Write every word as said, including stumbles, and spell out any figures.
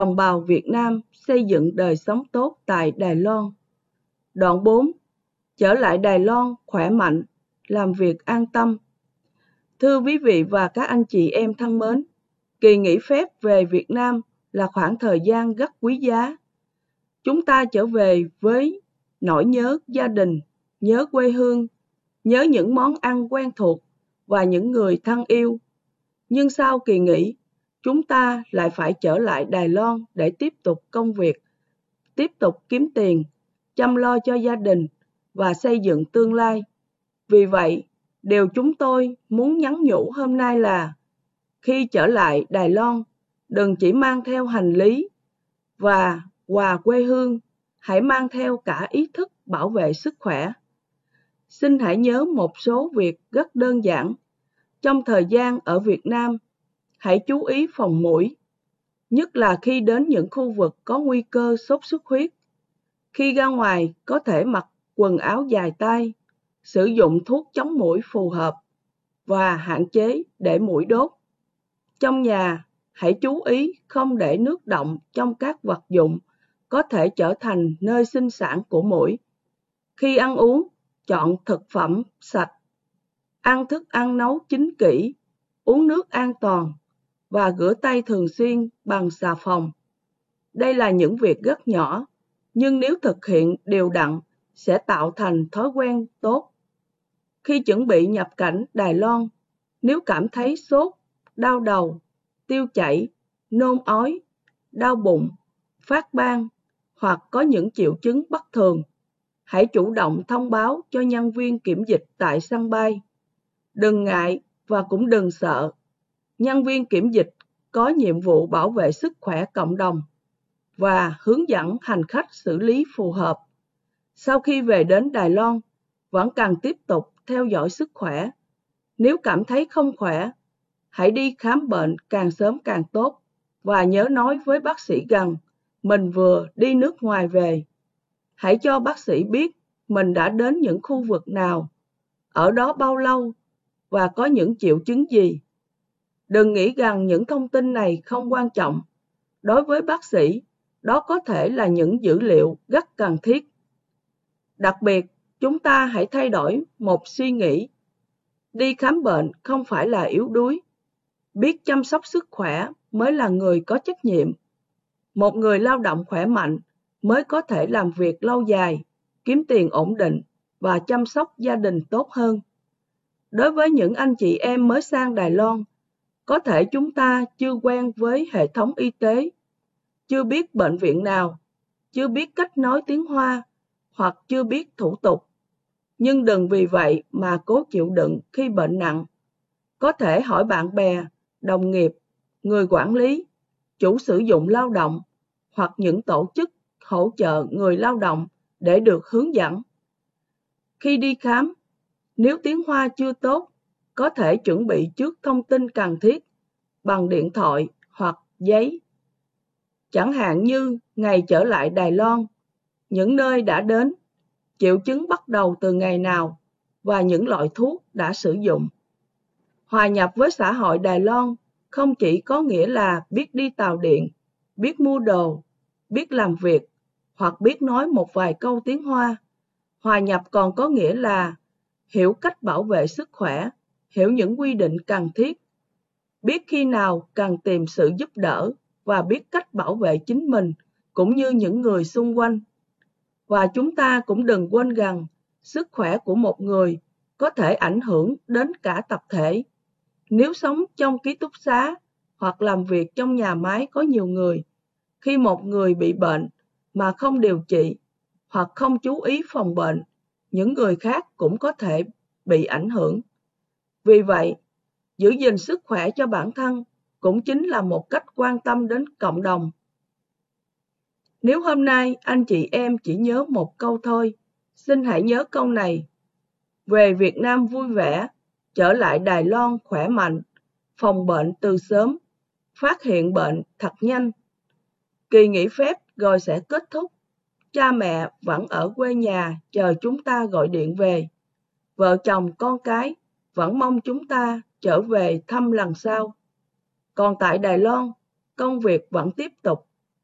Đồng bào Việt Nam xây dựng đời sống tốt tại Đài Loan. Đoạn bốn. Trở lại Đài Loan khỏe mạnh, làm việc an tâm. Thưa quý vị và các anh chị em thân mến, kỳ nghỉ phép về Việt Nam là khoảng thời gian rất quý giá. Chúng ta trở về với nỗi nhớ gia đình, nhớ quê hương, nhớ những món ăn quen thuộc và những người thân yêu. Nhưng sau kỳ nghỉ, chúng ta lại phải trở lại Đài Loan để tiếp tục công việc, tiếp tục kiếm tiền, chăm lo cho gia đình và xây dựng tương lai. Vì vậy, điều chúng tôi muốn nhắn nhủ hôm nay là khi trở lại Đài Loan, đừng chỉ mang theo hành lý và quà quê hương, hãy mang theo cả ý thức bảo vệ sức khỏe. Xin hãy nhớ một số việc rất đơn giản. Trong thời gian ở Việt Nam, hãy chú ý phòng muỗi, nhất là khi đến những khu vực có nguy cơ sốt xuất huyết. Khi ra ngoài, có thể mặc quần áo dài tay, sử dụng thuốc chống muỗi phù hợp và hạn chế để muỗi đốt. Trong nhà, hãy chú ý không để nước đọng trong các vật dụng có thể trở thành nơi sinh sản của muỗi. Khi ăn uống, chọn thực phẩm sạch, ăn thức ăn nấu chín kỹ, uống nước an toàn và rửa tay thường xuyên bằng xà phòng. Đây là những việc rất nhỏ, nhưng nếu thực hiện đều đặn sẽ tạo thành thói quen tốt. Khi chuẩn bị nhập cảnh Đài Loan, nếu cảm thấy sốt, đau đầu, tiêu chảy, nôn ói, đau bụng, phát ban hoặc có những triệu chứng bất thường, hãy chủ động thông báo cho nhân viên kiểm dịch tại sân bay. Đừng ngại và cũng đừng sợ. Nhân viên kiểm dịch có nhiệm vụ bảo vệ sức khỏe cộng đồng và hướng dẫn hành khách xử lý phù hợp. Sau khi về đến Đài Loan, vẫn cần tiếp tục theo dõi sức khỏe. Nếu cảm thấy không khỏe, hãy đi khám bệnh càng sớm càng tốt và nhớ nói với bác sĩ rằng mình vừa đi nước ngoài về. Hãy cho bác sĩ biết mình đã đến những khu vực nào, ở đó bao lâu và có những triệu chứng gì. Đừng nghĩ rằng những thông tin này không quan trọng. Đối với bác sĩ, đó có thể là những dữ liệu rất cần thiết. Đặc biệt, chúng ta hãy thay đổi một suy nghĩ. Đi khám bệnh không phải là yếu đuối. Biết chăm sóc sức khỏe mới là người có trách nhiệm. Một người lao động khỏe mạnh mới có thể làm việc lâu dài, kiếm tiền ổn định và chăm sóc gia đình tốt hơn. Đối với những anh chị em mới sang Đài Loan, có thể chúng ta chưa quen với hệ thống y tế, chưa biết bệnh viện nào, chưa biết cách nói tiếng Hoa hoặc chưa biết thủ tục. Nhưng đừng vì vậy mà cố chịu đựng khi bệnh nặng. Có thể hỏi bạn bè, đồng nghiệp, người quản lý, chủ sử dụng lao động hoặc những tổ chức hỗ trợ người lao động để được hướng dẫn. Khi đi khám, nếu tiếng Hoa chưa tốt, có thể chuẩn bị trước thông tin cần thiết bằng điện thoại hoặc giấy. Chẳng hạn như ngày trở lại Đài Loan, những nơi đã đến, triệu chứng bắt đầu từ ngày nào và những loại thuốc đã sử dụng. Hòa nhập với xã hội Đài Loan không chỉ có nghĩa là biết đi tàu điện, biết mua đồ, biết làm việc hoặc biết nói một vài câu tiếng Hoa. Hòa nhập còn có nghĩa là hiểu cách bảo vệ sức khỏe, hiểu những quy định cần thiết, biết khi nào cần tìm sự giúp đỡ và biết cách bảo vệ chính mình cũng như những người xung quanh. Và chúng ta cũng đừng quên rằng sức khỏe của một người có thể ảnh hưởng đến cả tập thể. Nếu sống trong ký túc xá hoặc làm việc trong nhà máy có nhiều người, khi một người bị bệnh mà không điều trị hoặc không chú ý phòng bệnh, những người khác cũng có thể bị ảnh hưởng. Vì vậy, giữ gìn sức khỏe cho bản thân cũng chính là một cách quan tâm đến cộng đồng. Nếu hôm nay anh chị em chỉ nhớ một câu thôi, xin hãy nhớ câu này. Về Việt Nam vui vẻ, trở lại Đài Loan khỏe mạnh, phòng bệnh từ sớm, phát hiện bệnh thật nhanh. Kỳ nghỉ phép rồi sẽ kết thúc. Cha mẹ vẫn ở quê nhà chờ chúng ta gọi điện về. Vợ chồng con cái vẫn mong chúng ta trở về thăm lần sau. Còn tại Đài Loan, công việc vẫn tiếp tục.